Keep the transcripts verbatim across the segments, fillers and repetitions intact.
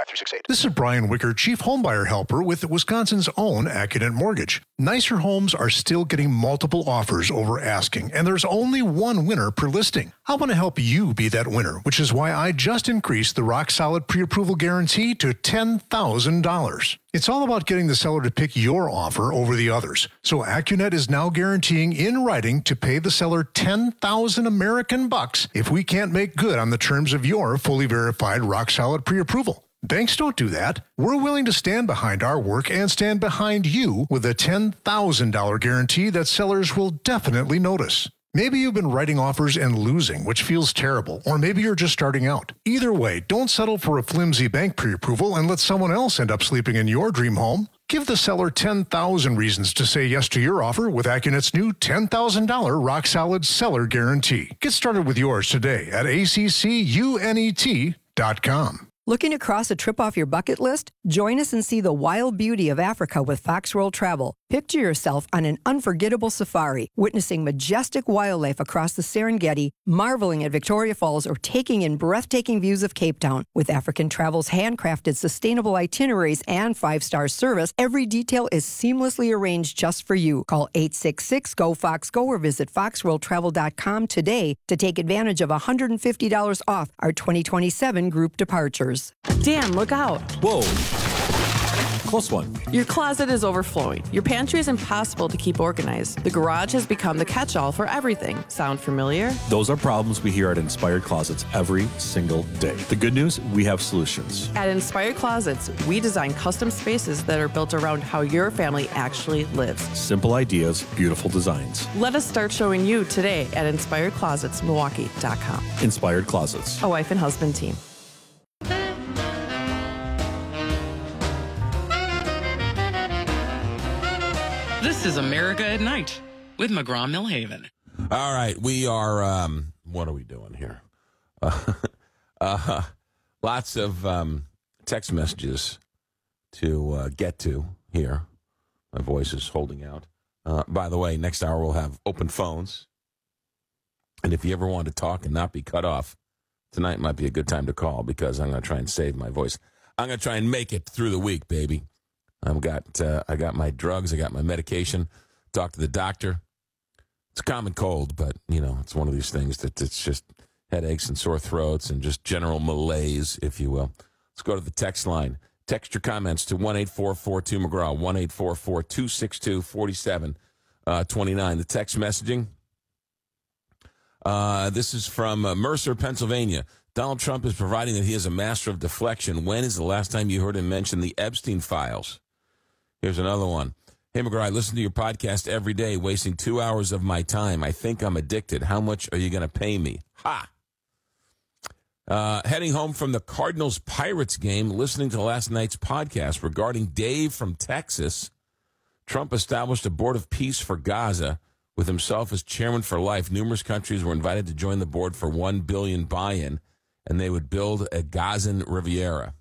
five three six eight. This is Brian Wicker, Chief Homebuyer Helper with Wisconsin's own Accunet Mortgage. Nicer homes are still getting multiple offers over asking, and there's only one winner per listing. I want to help you be that winner, which is why I just increased the rock-solid pre-approval guarantee to ten thousand dollars. It's all about getting the seller to pick your offer over the others. So Accunet is now guaranteeing in writing to pay the seller ten thousand American bucks if we can't make good on the terms of your fully verified rock-solid pre-approval. Banks don't do that. We're willing to stand behind our work and stand behind you with a ten thousand dollars guarantee that sellers will definitely notice. Maybe you've been writing offers and losing, which feels terrible, or maybe you're just starting out. Either way, don't settle for a flimsy bank pre-approval and let someone else end up sleeping in your dream home. Give the seller ten thousand reasons to say yes to your offer with Accunet's new ten thousand dollars rock-solid seller guarantee. Get started with yours today at A C C U N E T dot com. Looking to cross a trip off your bucket list? Join us and see the wild beauty of Africa with Fox World Travel. Picture yourself on an unforgettable safari, witnessing majestic wildlife across the Serengeti, marveling at Victoria Falls, or taking in breathtaking views of Cape Town. With African Travel's handcrafted sustainable itineraries and five-star service, every detail is seamlessly arranged just for you. Call eight six six, G O, Fox, Go or visit fox world travel dot com today to take advantage of one hundred fifty dollars off our twenty twenty-seven group departures. Dan, look out. Whoa. Close one. Your closet is overflowing. Your pantry is impossible to keep organized. The garage has become the catch-all for everything. Sound familiar? Those are problems we hear at Inspired Closets every single day. The good news, we have solutions. At Inspired Closets, we design custom spaces that are built around how your family actually lives. Simple ideas, beautiful designs. Let us start showing you today at inspired closets milwaukee dot com. Inspired Closets. A wife and husband team. This is America at Night with McGraw-Millhaven. All right, we are, um, what are we doing here? Uh, uh, lots of um, text messages to uh, get to here. My voice is holding out. Uh, by the way, next hour we'll have open phones. And if you ever want to talk and not be cut off, tonight might be a good time to call because I'm going to try and save my voice. I'm going to try and make it through the week, baby. I've got uh, I got my drugs, I got my medication. Talked to the doctor. It's a common cold, but you know it's one of these things that it's just headaches and sore throats and just general malaise, if you will. Let's go to the text line. Text your comments to one eight four four two McGraw, one eight four four two six two four seven two nine. The text messaging. Uh, this is from uh, Mercer, Pennsylvania. Donald Trump is providing that he is a master of deflection. When is the last time you heard him mention the Epstein files? Here's another one. Hey, McGraw, I listen to your podcast every day, wasting two hours of my time. I think I'm addicted. How much are you going to pay me? Ha! Uh, heading home from the Cardinals-Pirates game, listening to last night's podcast regarding Dave from Texas. Trump established a board of peace for Gaza with himself as chairman for life. Numerous countries were invited to join the board for one billion dollars buy-in, and they would build a Gazan Riviera.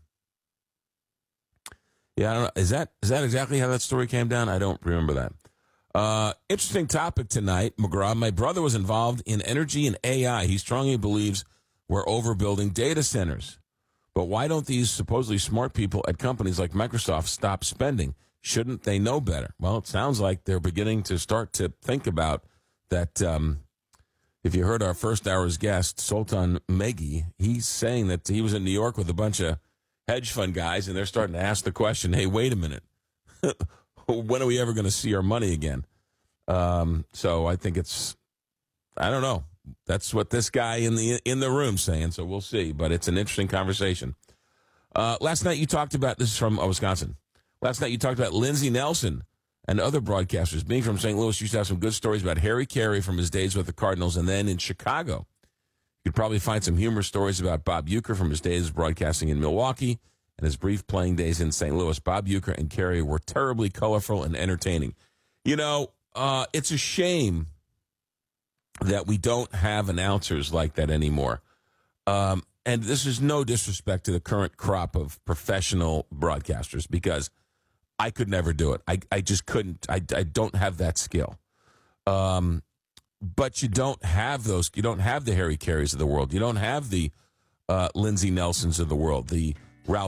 Yeah, I don't know. Is that is that exactly how that story came down? I don't remember that. Uh, interesting topic tonight, McGraw. My brother was involved in energy and A I. He strongly believes we're overbuilding data centers. But why don't these supposedly smart people at companies like Microsoft stop spending? Shouldn't they know better? Well, it sounds like they're beginning to start to think about that. Um, if you heard our first hour's guest, Sultan Meghi, he's saying that he was in New York with a bunch of hedge fund guys, and they're starting to ask the question, hey, wait a minute. When are we ever going to see our money again? Um, so I think it's, I don't know. That's what this guy in the in the room saying, so we'll see. But it's an interesting conversation. Uh, last night you talked about, this is from uh, Wisconsin. Last night you talked about Lindsey Nelson and other broadcasters. Being from Saint Louis, used to have some good stories about Harry Carey from his days with the Cardinals, and then in Chicago. You could probably find some humorous stories about Bob Uecker from his days broadcasting in Milwaukee and his brief playing days in Saint Louis. Bob Uecker and Carey were terribly colorful and entertaining. You know, uh, it's a shame that we don't have announcers like that anymore. Um, and this is no disrespect to the current crop of professional broadcasters because I could never do it. I, I just couldn't. I, I don't have that skill. Um But you don't have those. You don't have the Harry Careys of the world. You don't have the uh, Lindsey Nelsons of the world. The